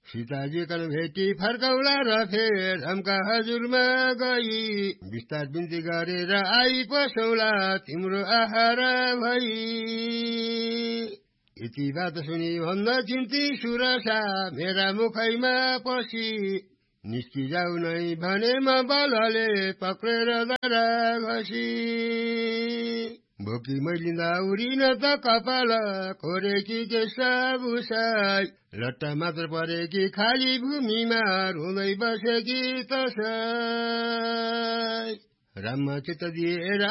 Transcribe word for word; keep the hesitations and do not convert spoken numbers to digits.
सीताजी कन भेटी फर्कौला र फेर हमका हजुरमा गई विस्तार बिन्ती गरेर आई पसौला तिम्रो आहार भई यति बात सुनि भन्न चिन्ती सुरसा मेरा मुखैमा पसी निस्किजाऊ नै भने म बलले पक्रेर दरा घसी भोकी मैलिँदा उरिन त कपाल कोरेकी केसा भुसाई लट्टा मात्र परेकी खाली भूमिमा रुँदै बसेकी तसाई राममा चित्त दिएर